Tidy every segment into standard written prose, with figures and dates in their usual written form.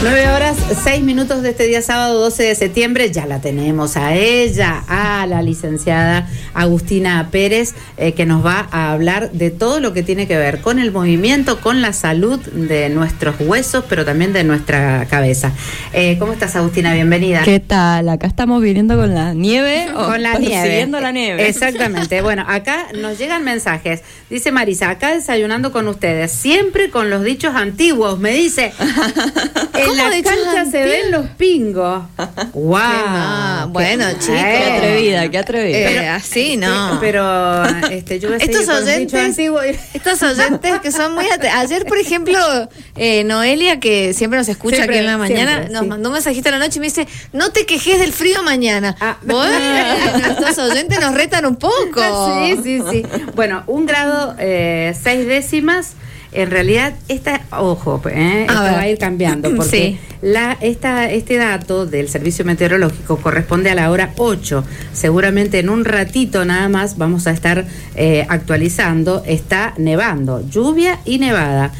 9:06 de este día sábado 12 de septiembre. Ya la tenemos a ella, a la licenciada Agustina Pérez, que nos va a hablar de todo lo que tiene que ver con el movimiento, con la salud de nuestros huesos, pero también de nuestra cabeza. ¿Cómo estás, Agustina? Bienvenida. ¿Qué tal? Acá estamos viniendo con la nieve. Con la nieve. Persiguiendo la nieve. Exactamente. Bueno, acá nos llegan mensajes. Dice Marisa, acá desayunando con ustedes, siempre con los dichos antiguos. Me dice, en la cancha se ven los pingos. ¡Wow! Bueno, chicos. Qué atrevida. Pero, así, ¿no? Pero yo voy a seguir con los dichos antiguos. Estos oyentes que son muy... Ayer, por ejemplo, Noelia, que siempre nos escucha aquí en la mañana, nos mandó un mensajito a la noche y me dice, no te quejes del frío mañana. Bueno, estos oyentes nos retan un poco. Sí. Bueno, 1 grado 6 décimas. En realidad, esto va a ir cambiando, porque este dato del servicio meteorológico corresponde a la hora 8. Seguramente en un ratito nada más vamos a estar actualizando. Está nevando, lluvia y nevada.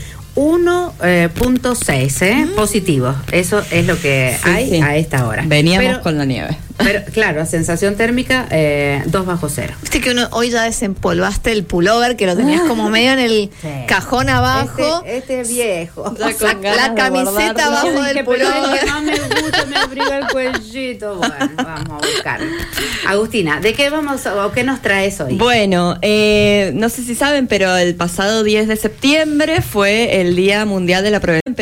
1.6 positivos. Eso es lo que hay a esta hora. Veníamos con la nieve. Pero claro, sensación térmica 2 bajo cero. Viste que hoy ya desempolvaste el pullover, que lo tenías como medio en el cajón abajo. Este viejo. La camiseta abajo del pullover. Que no me gusta, me abriga el cuellito. Bueno, vamos a buscar. Agustina, ¿de qué vamos o qué nos traes hoy? Bueno, no sé si saben, pero el pasado 10 de septiembre fue el Día Mundial de la Prevención.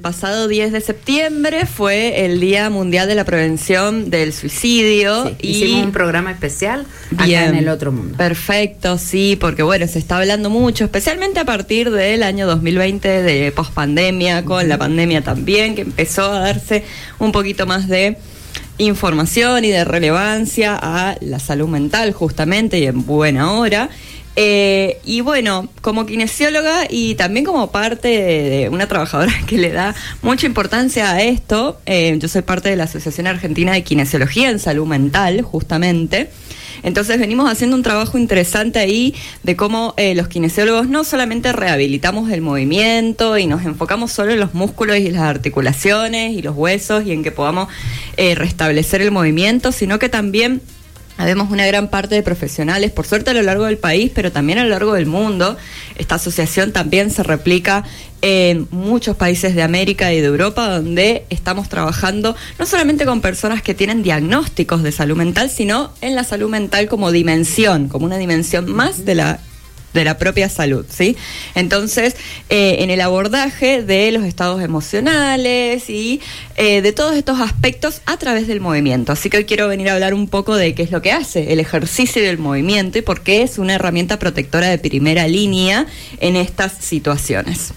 del suicidio. Hicimos un programa especial acá en El Otro Mundo. Perfecto, sí, porque bueno, se está hablando mucho, especialmente a partir del año 2020 de pospandemia, con la pandemia también, que empezó a darse un poquito más de información y de relevancia a la salud mental, justamente, y en buena hora. Y bueno, como kinesióloga y también como parte de una trabajadora que le da mucha importancia a esto, yo soy parte de la Asociación Argentina de Kinesiología en Salud Mental, justamente. Entonces venimos haciendo un trabajo interesante ahí de cómo los kinesiólogos no solamente rehabilitamos el movimiento y nos enfocamos solo en los músculos y las articulaciones y los huesos y en que podamos restablecer el movimiento, sino que también habemos una gran parte de profesionales, por suerte a lo largo del país, pero también a lo largo del mundo. Esta asociación también se replica en muchos países de América y de Europa, donde estamos trabajando no solamente con personas que tienen diagnósticos de salud mental, sino en la salud mental como dimensión, como una dimensión más de la propia salud, ¿sí? Entonces, en el abordaje de los estados emocionales y de todos estos aspectos a través del movimiento. Así que hoy quiero venir a hablar un poco de qué es lo que hace el ejercicio del movimiento y por qué es una herramienta protectora de primera línea en estas situaciones.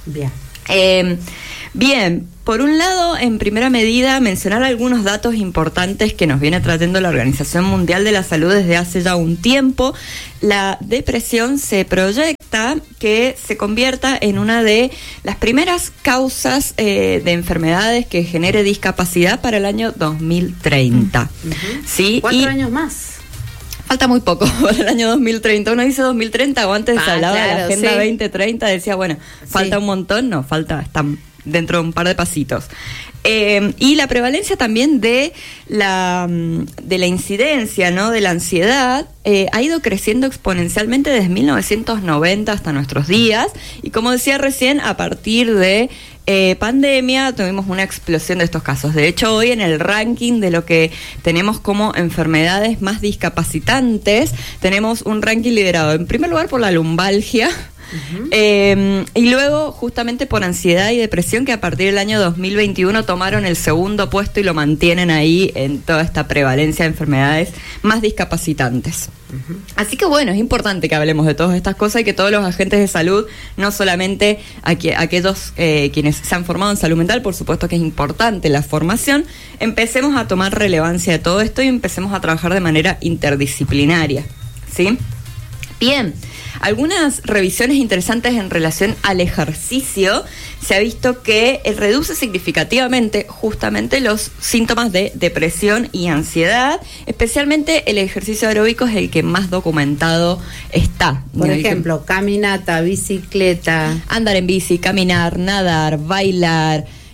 Bien, por un lado, en primera medida, mencionar algunos datos importantes que nos viene trayendo la Organización Mundial de la Salud desde hace ya un tiempo. La depresión se proyecta que se convierta en una de las primeras causas de enfermedades que genere discapacidad para el año 2030. ¿Sí? 4 años más. Falta muy poco para el año 2030. Uno dice 2030 o antes se hablaba de la Agenda 2030, decía, bueno, falta un montón, no, están dentro de un par de pasitos. Y la prevalencia también de la incidencia, ¿no?, de la ansiedad ha ido creciendo exponencialmente desde 1990 hasta nuestros días. Y como decía recién, a partir de pandemia tuvimos una explosión de estos casos. De hecho, hoy en el ranking de lo que tenemos como enfermedades más discapacitantes, tenemos un ranking liderado en primer lugar por la lumbalgia. Y luego justamente por ansiedad y depresión, que a partir del año 2021 tomaron el segundo puesto y lo mantienen ahí en toda esta prevalencia de enfermedades más discapacitantes. Así que bueno, es importante que hablemos de todas estas cosas y que todos los agentes de salud, no solamente aquellos quienes se han formado en salud mental, por supuesto que es importante la formación, empecemos a tomar relevancia de todo esto y empecemos a trabajar de manera interdisciplinaria, ¿sí? Bien, algunas revisiones interesantes en relación al ejercicio. Se ha visto que reduce significativamente justamente los síntomas de depresión y ansiedad. Especialmente el ejercicio aeróbico es el que más documentado está. Por ejemplo, caminata, bicicleta. Andar en bici, caminar, nadar, bailar,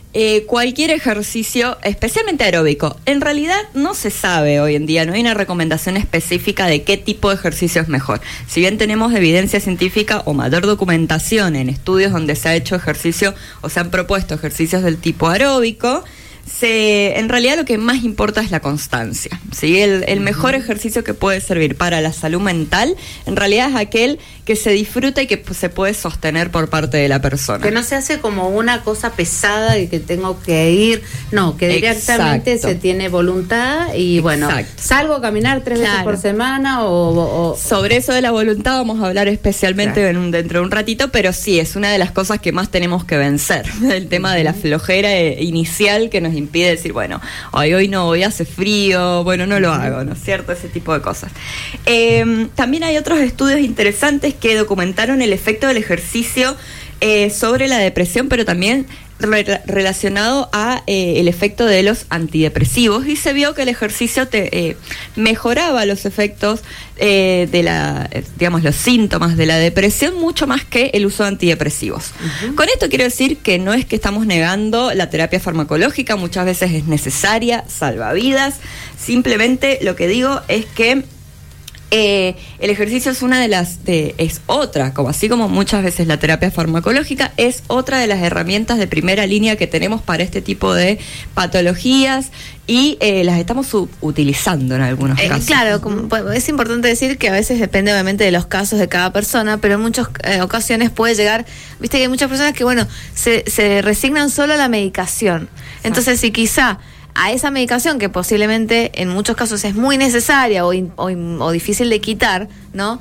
cualquier ejercicio, especialmente aeróbico. En realidad no se sabe hoy en día, no hay una recomendación específica de qué tipo de ejercicio es mejor. Si bien tenemos evidencia científica o mayor documentación en estudios donde se ha hecho ejercicio o se han propuesto ejercicios del tipo aeróbico, en realidad lo que más importa es la constancia, ¿sí? El mejor ejercicio que puede servir para la salud mental, en realidad es aquel que se disfruta y que se puede sostener por parte de la persona. Que no se hace como una cosa pesada y que tengo que ir, no, que directamente se tiene voluntad y bueno, salgo a caminar 3 veces por semana o... Sobre eso de la voluntad vamos a hablar especialmente dentro de un ratito, pero sí, es una de las cosas que más tenemos que vencer, el tema de la flojera inicial que nos impide decir, bueno, hoy no, hoy hace frío, bueno, no lo hago, ¿no es cierto? Ese tipo de cosas. También hay otros estudios interesantes que documentaron el efecto del ejercicio sobre la depresión, pero también relacionado a el efecto de los antidepresivos, y se vio que el ejercicio mejoraba los efectos digamos, los síntomas de la depresión mucho más que el uso de antidepresivos. Con esto quiero decir que no es que estamos negando la terapia farmacológica, muchas veces es necesaria, salva vidas. Simplemente lo que digo es que el ejercicio es es otra, como así como muchas veces la terapia farmacológica es otra de las herramientas de primera línea que tenemos para este tipo de patologías y las estamos utilizando en algunos casos. Claro, es importante decir que a veces depende obviamente de los casos de cada persona, pero en muchas ocasiones puede llegar, viste que hay muchas personas que se resignan solo a la medicación. Entonces si quizá a esa medicación que posiblemente en muchos casos es muy necesaria o difícil de quitar, ¿no?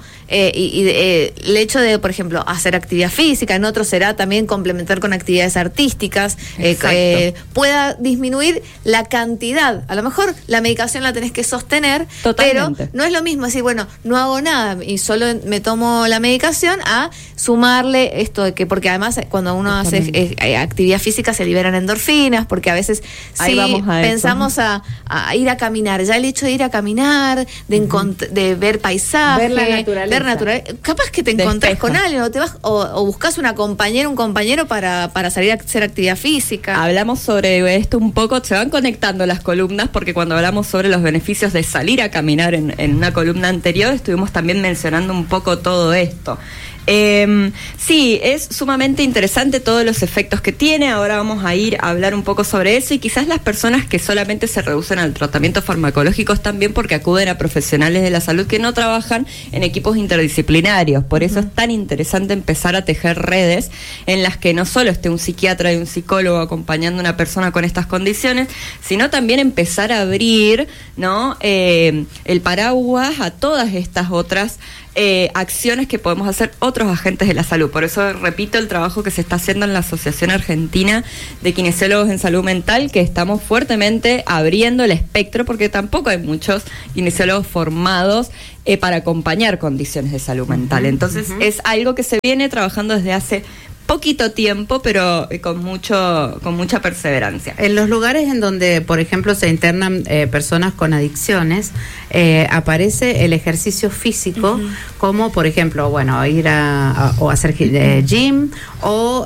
El hecho de, por ejemplo, hacer actividad física, en otros será también complementar con actividades artísticas, pueda disminuir la cantidad. A lo mejor la medicación la tenés que sostener, totalmente, pero no es lo mismo decir, bueno, no hago nada y solo me tomo la medicación, a sumarle esto de que, porque además cuando uno hace actividad física se liberan endorfinas, porque a veces pensamos a ir a caminar, ya el hecho de ir a caminar, de ver paisajes, ver naturaleza, capaz que te encontrás con alguien o te vas o buscas un compañero para salir a hacer actividad física. Hablamos sobre esto un poco, se van conectando las columnas, porque cuando hablamos sobre los beneficios de salir a caminar en una columna anterior, estuvimos también mencionando un poco todo esto. Sí, es sumamente interesante todos los efectos que tiene. Ahora vamos a ir a hablar un poco sobre eso, y quizás las personas que solamente se reducen al tratamiento farmacológico es también porque acuden a profesionales de la salud que no trabajan en equipos interdisciplinarios. Por eso es tan interesante empezar a tejer redes en las que no solo esté un psiquiatra y un psicólogo acompañando a una persona con estas condiciones, sino también empezar a abrir, ¿no? El paraguas a todas estas otras acciones que podemos hacer otros agentes de la salud. Por eso repito el trabajo que se está haciendo en la Asociación Argentina de Kinesiólogos en Salud Mental, que estamos fuertemente abriendo el espectro, porque tampoco hay muchos kinesiólogos formados para acompañar condiciones de salud mental. Entonces es algo que se viene trabajando desde hace poquito tiempo, pero con mucha perseverancia. En los lugares en donde, por ejemplo, se internan personas con adicciones, aparece el ejercicio físico, como por ejemplo, bueno, ir o hacer gym, o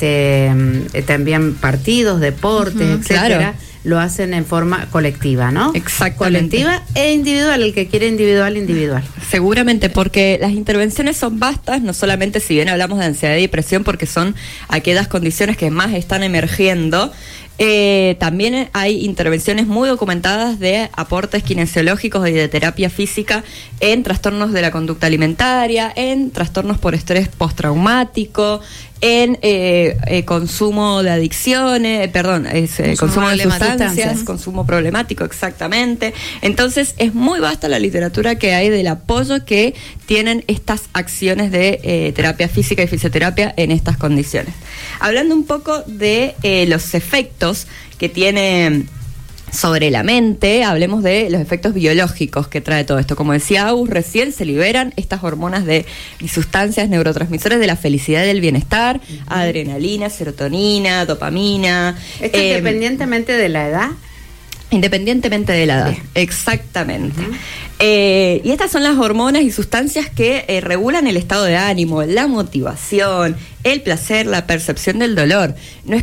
también partidos, deportes, etcétera. Claro. Lo hacen en forma colectiva, ¿no? Exactamente. Colectiva e individual, el que quiere individual. Seguramente, porque las intervenciones son vastas, no solamente si bien hablamos de ansiedad y depresión, porque son aquellas condiciones que más están emergiendo. También hay intervenciones muy documentadas de aportes kinesiológicos y de terapia física en trastornos de la conducta alimentaria, en trastornos por estrés postraumático, en consumo de adicciones, consumo de sustancias, consumo problemático, exactamente. Entonces es muy vasta la literatura que hay del apoyo que tienen estas acciones de terapia física y fisioterapia en estas condiciones. Hablando un poco de los efectos que tiene sobre la mente, hablemos de los efectos biológicos que trae todo esto. Como decía Agus, recién se liberan estas hormonas y sustancias neurotransmisores de la felicidad y del bienestar, adrenalina, serotonina, dopamina. ¿Esto independientemente de la edad? Independientemente de la edad. Bien. Exactamente. Y estas son las hormonas y sustancias que regulan el estado de ánimo, la motivación, el placer, la percepción del dolor. No es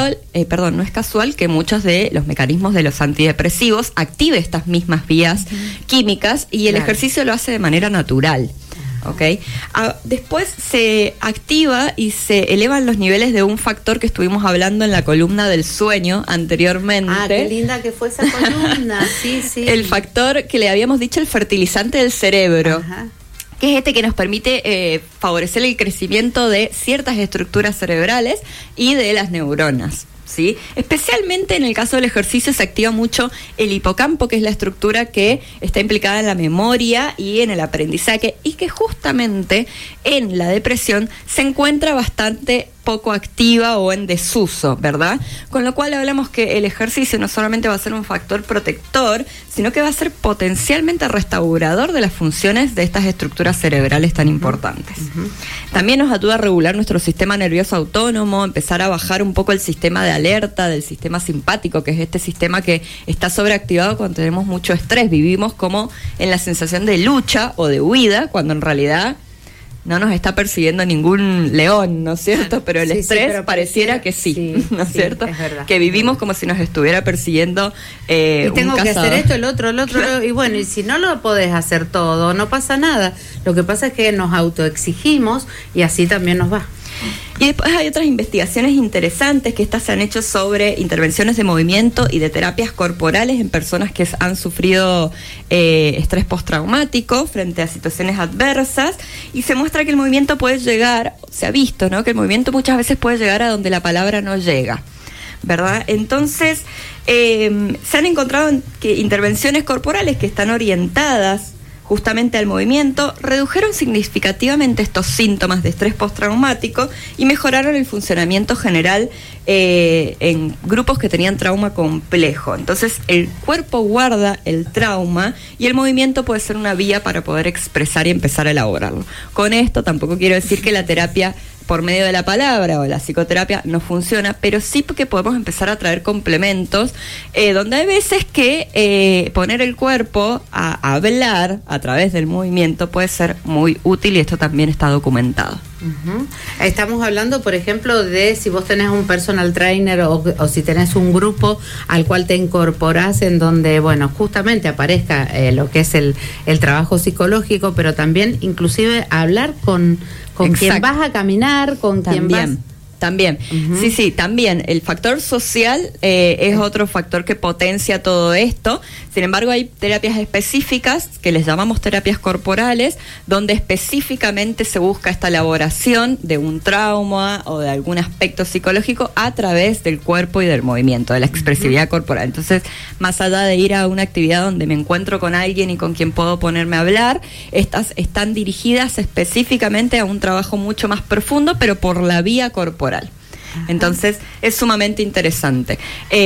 casual que muchos de los mecanismos de los antidepresivos active estas mismas vías químicas y el ejercicio lo hace de manera natural. ¿Okay? Después se activa y se elevan los niveles de un factor que estuvimos hablando en la columna del sueño anteriormente. Qué linda que fue esa columna. Sí. El factor que le habíamos dicho, el fertilizante del cerebro. Ajá. Que es que nos permite favorecer el crecimiento de ciertas estructuras cerebrales y de las neuronas. ¿Sí? Especialmente en el caso del ejercicio se activa mucho el hipocampo, que es la estructura que está implicada en la memoria y en el aprendizaje, y que justamente en la depresión se encuentra bastante poco activa o en desuso, ¿verdad? Con lo cual hablamos que el ejercicio no solamente va a ser un factor protector, sino que va a ser potencialmente restaurador de las funciones de estas estructuras cerebrales tan importantes. También nos ayuda a regular nuestro sistema nervioso autónomo, empezar a bajar un poco el sistema de alerta del sistema simpático, que es este sistema que está sobreactivado cuando tenemos mucho estrés. Vivimos como en la sensación de lucha o de huida, cuando en realidad no nos está persiguiendo ningún león, ¿no es cierto? Pero el estrés pero pareciera que sí, ¿no es cierto? Es verdad, que vivimos como si nos estuviera persiguiendo y tengo que hacer esto, el otro, y bueno, y si no lo podés hacer todo, no pasa nada. Lo que pasa es que nos autoexigimos y así también nos va. Y después hay otras investigaciones interesantes que estas se han hecho sobre intervenciones de movimiento y de terapias corporales en personas que han sufrido estrés postraumático frente a situaciones adversas, y se muestra que el movimiento puede llegar, se ha visto, ¿no?, que el movimiento muchas veces puede llegar a donde la palabra no llega, ¿verdad? Entonces se han encontrado que intervenciones corporales que están orientadas justamente al movimiento redujeron significativamente estos síntomas de estrés postraumático y mejoraron el funcionamiento general en grupos que tenían trauma complejo. Entonces el cuerpo guarda el trauma y el movimiento puede ser una vía para poder expresar y empezar a elaborarlo. Con esto tampoco quiero decir que la terapia por medio de la palabra o la psicoterapia no funciona, pero sí que podemos empezar a traer complementos donde hay veces que poner el cuerpo a hablar a través del movimiento puede ser muy útil, y esto también está documentado. Estamos hablando, por ejemplo, de si vos tenés un personal trainer o si tenés un grupo al cual te incorporás, en donde, bueno, justamente aparezca lo que es el trabajo psicológico, pero también inclusive hablar con quien vas a caminar, con quien vas... También, sí, también. El factor social es otro factor que potencia todo esto. Sin embargo, hay terapias específicas que les llamamos terapias corporales, donde específicamente se busca esta elaboración de un trauma o de algún aspecto psicológico a través del cuerpo y del movimiento, de la expresividad corporal. Entonces, más allá de ir a una actividad donde me encuentro con alguien y con quien puedo ponerme a hablar, estas están dirigidas específicamente a un trabajo mucho más profundo, pero por la vía corporal. Entonces es sumamente interesante.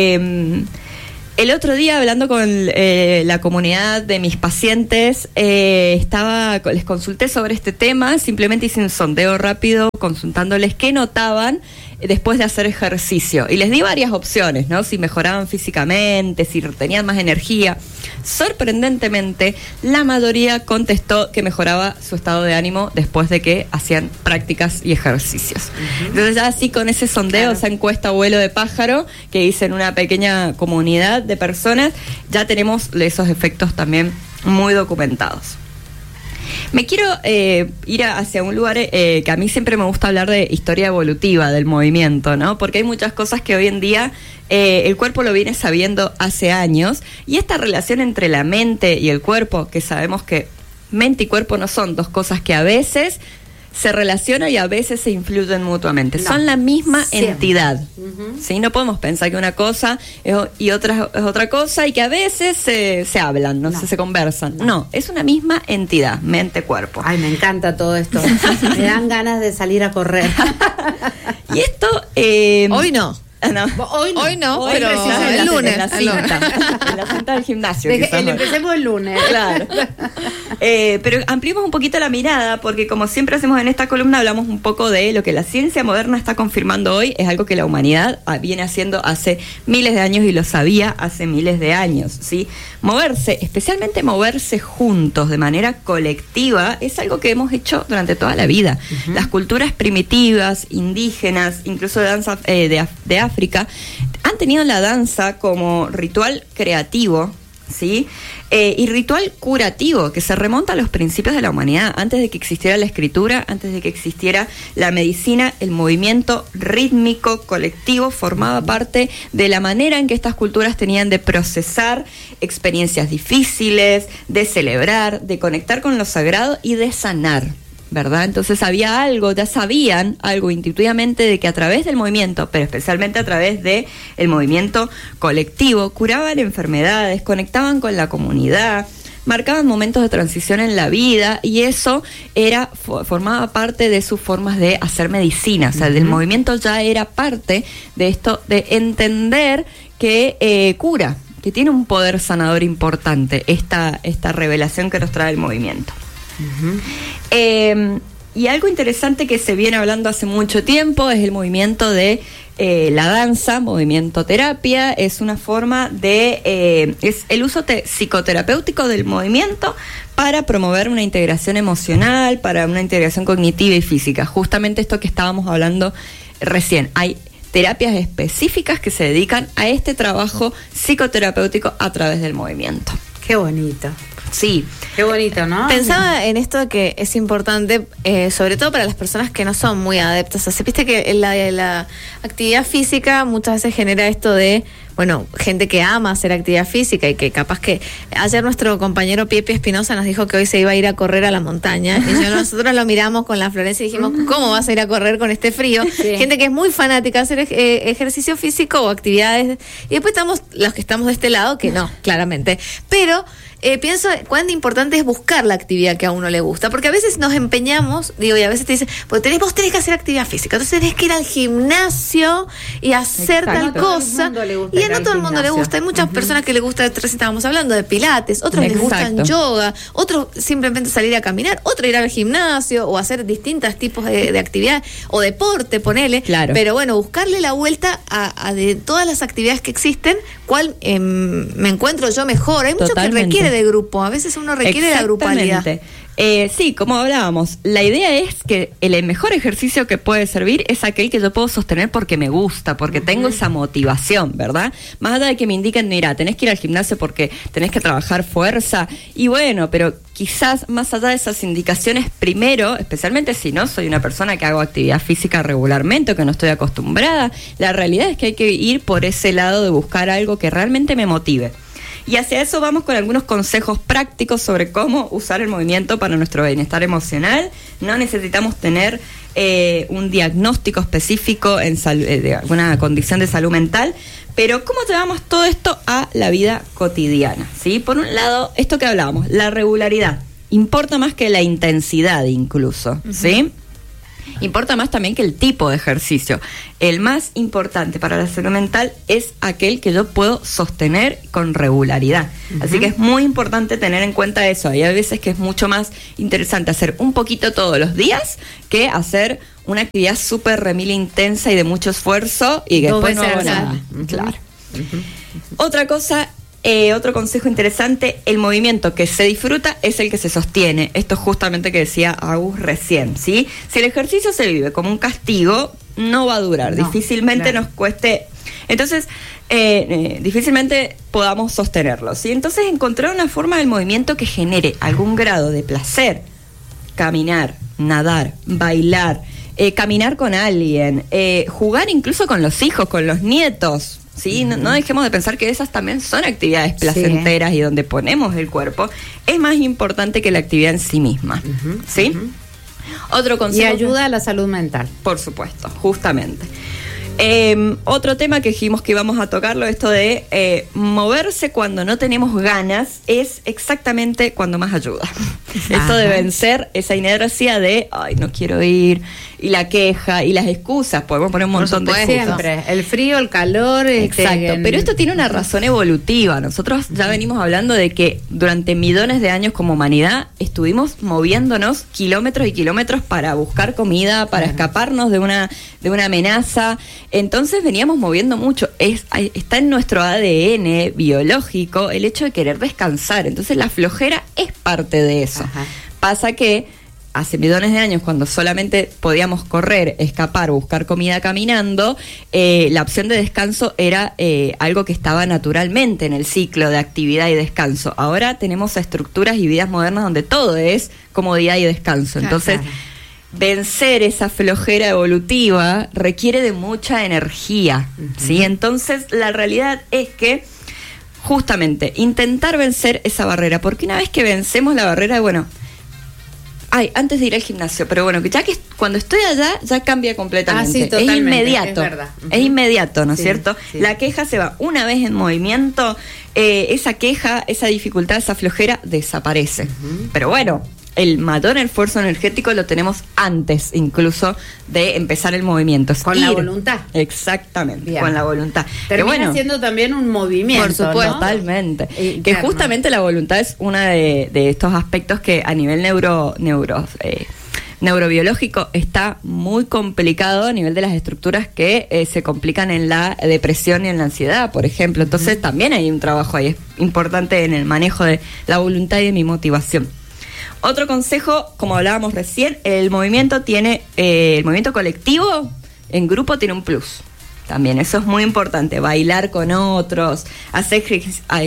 El otro día, hablando con la comunidad de mis pacientes, les consulté sobre este tema. Simplemente hice un sondeo rápido consultándoles qué notaban después de hacer ejercicio, y les di varias opciones, ¿no? Si mejoraban físicamente, si tenían más energía. Sorprendentemente, la mayoría contestó que mejoraba su estado de ánimo después de que hacían prácticas y ejercicios. Entonces, ya así con ese sondeo, esa encuesta vuelo de pájaro que hice en una pequeña comunidad de personas, ya tenemos esos efectos también muy documentados. Me quiero ir hacia un lugar que a mí siempre me gusta hablar de historia evolutiva del movimiento, ¿no? Porque hay muchas cosas que hoy en día el cuerpo lo viene sabiendo hace años, y esta relación entre la mente y el cuerpo, que sabemos que mente y cuerpo no son dos cosas que a veces se relacionan y a veces se influyen mutuamente. No, son la misma entidad. ¿Sí? No podemos pensar que una cosa y otra es otra cosa, y que a veces se hablan, no sé, se conversan. No, es una misma entidad, mente-cuerpo. Ay, me encanta todo esto. Me dan ganas de salir a correr. Y esto... Hoy no. No. Hoy no, pero el lunes. En la cinta del gimnasio. Empecemos el lunes. Claro. Pero ampliemos un poquito la mirada, porque como siempre hacemos en esta columna, hablamos un poco de lo que la ciencia moderna está confirmando hoy, es algo que la humanidad viene haciendo hace miles de años y lo sabía hace miles de años, ¿sí? Moverse, especialmente moverse juntos, de manera colectiva, es algo que hemos hecho durante toda la vida. Uh-huh. Las culturas primitivas, indígenas, incluso de danza de África, han tenido la danza como ritual creativo, ¿sí? Y ritual curativo, que se remonta a los principios de la humanidad. Antes de que existiera la escritura, antes de que existiera la medicina, el movimiento rítmico colectivo formaba parte de la manera en que estas culturas tenían de procesar experiencias difíciles, de celebrar, de conectar con lo sagrado y de sanar, ¿verdad? Entonces había algo, ya sabían algo intuitivamente de que a través del movimiento, pero especialmente a través de el movimiento colectivo, curaban enfermedades, conectaban con la comunidad, marcaban momentos de transición en la vida, y eso formaba parte de sus formas de hacer medicina. O sea, del movimiento ya era parte de esto, de entender que cura, que tiene un poder sanador importante, esta revelación que nos trae el movimiento. Uh-huh. Y algo interesante que se viene hablando hace mucho tiempo es el movimiento de la danza, movimiento terapia. Es una forma de es el uso psicoterapéutico del movimiento para promover una integración emocional, para una integración cognitiva y física. Justamente esto que estábamos hablando recién. Hay terapias específicas que se dedican a este trabajo psicoterapéutico a través del movimiento. Qué bonito. Sí. Qué bonito, ¿no? Pensaba en esto de que es importante, sobre todo para las personas que no son muy adeptas. O sea, viste que la actividad física muchas veces genera esto de, bueno, gente que ama hacer actividad física y que capaz que... Ayer nuestro compañero Piepi Espinosa nos dijo que hoy se iba a ir a correr a la montaña, y nosotros lo miramos con la Florencia y dijimos, ¿cómo vas a ir a correr con este frío? Sí. Gente que es muy fanática de hacer ejercicio físico o actividades, y después estamos los que estamos de este lado, que no, claramente. Pero... pienso cuán importante es buscar la actividad que a uno le gusta, porque a veces nos empeñamos, y a veces te dicen, pues vos tenés que hacer actividad física, entonces tenés que ir al gimnasio y hacer tal cosa, y a no todo el mundo le gusta. Hay muchas personas que les gusta, recién estábamos hablando de pilates, otros les gustan yoga, otros simplemente salir a caminar, otros ir al gimnasio o hacer distintos tipos de actividad o deporte, ponele, claro. Pero bueno, buscarle la vuelta a de todas las actividades que existen, cuál me encuentro yo mejor. Hay mucho que requiere de grupo, a veces uno requiere de la grupalidad. Sí, como hablábamos, la idea es que el mejor ejercicio que puede servir es aquel que yo puedo sostener porque me gusta, porque tengo esa motivación, ¿verdad? Más allá de que me indiquen, mira, tenés que ir al gimnasio porque tenés que trabajar fuerza, y bueno, pero quizás más allá de esas indicaciones, primero, especialmente si no soy una persona que hago actividad física regularmente o que no estoy acostumbrada, la realidad es que hay que ir por ese lado de buscar algo que realmente me motive. Y hacia eso vamos con algunos consejos prácticos sobre cómo usar el movimiento para nuestro bienestar emocional. No necesitamos tener un diagnóstico específico de alguna condición de salud mental, pero cómo llevamos todo esto a la vida cotidiana, ¿sí? Por un lado, esto que hablábamos, la regularidad, importa más que la intensidad incluso, ¿sí? Importa más también que el tipo de ejercicio. El más importante para la salud mental es aquel que yo puedo sostener con regularidad. Así que es muy importante tener en cuenta eso. Y hay veces que es mucho más interesante hacer un poquito todos los días que hacer una actividad súper remil intensa y de mucho esfuerzo y que después no hago nada. Claro. Otra cosa... otro consejo interesante, el movimiento que se disfruta es el que se sostiene. Esto es justamente que decía Agus recién, ¿sí? Si el ejercicio se vive como un castigo, no va a durar, difícilmente nos cueste... Entonces, difícilmente podamos sostenerlo, ¿sí? Entonces, encontrar una forma del movimiento que genere algún grado de placer. Caminar, nadar, bailar, caminar con alguien, jugar incluso con los hijos, con los nietos, ¿sí? No dejemos de pensar que esas también son actividades placenteras y donde ponemos el cuerpo. Es más importante que la actividad en sí misma, ¿sí? Otro consejo. Y ayuda a la salud mental. Por supuesto, justamente. Otro tema que dijimos que íbamos a tocarlo, esto de moverse cuando no tenemos ganas, es exactamente cuando más ayuda. Esto de vencer esa inercia de, ay, no quiero ir, y la queja y las excusas, podemos poner un montón de excusas. Siempre, el frío, el calor. Exacto, pero esto tiene una razón evolutiva. Nosotros ya venimos hablando de que durante millones de años como humanidad estuvimos moviéndonos kilómetros y kilómetros para buscar comida, para escaparnos de una amenaza. Entonces veníamos moviendo mucho. Está en nuestro ADN biológico el hecho de querer descansar. Entonces la flojera es parte de eso. Pasa que hace millones de años, cuando solamente podíamos correr, escapar, buscar comida caminando, la opción de descanso era algo que estaba naturalmente en el ciclo de actividad y descanso. Ahora tenemos estructuras y vidas modernas donde todo es comodidad y descanso. Entonces, vencer esa flojera evolutiva requiere de mucha energía, ¿sí? Entonces, la realidad es que justamente intentar vencer esa barrera, porque una vez que vencemos la barrera, antes de ir al gimnasio, pero bueno, que ya que cuando estoy allá ya cambia completamente. Sí, totalmente, es inmediato, es verdad. Es inmediato, ¿no es cierto? Sí. La queja se va. Una vez en movimiento, esa queja, esa dificultad, esa flojera desaparece. Pero bueno, el mayor esfuerzo energético lo tenemos antes incluso de empezar el movimiento. Con la voluntad. Exactamente, bien, con la voluntad. Termina siendo también un movimiento, por supuesto, ¿no? Totalmente. Que justamente la voluntad es uno de estos aspectos que a nivel neurobiológico está muy complicado a nivel de las estructuras que se complican en la depresión y en la ansiedad, por ejemplo. Entonces también hay un trabajo ahí importante en el manejo de la voluntad y de mi motivación. Otro consejo, como hablábamos recién, el movimiento colectivo en grupo tiene un plus. También eso es muy importante, bailar con otros, hacer